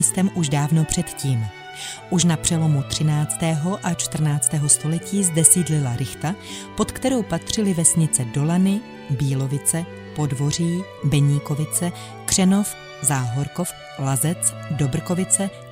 místem už dávno předtím. Už na přelomu 13. a 14. století zde sídlila rychta, pod kterou patřily vesnice Dolany, Bílovice, Podvoří, Beníkovice, Křenov, Záhorkov, Lazec, Dobrkovice,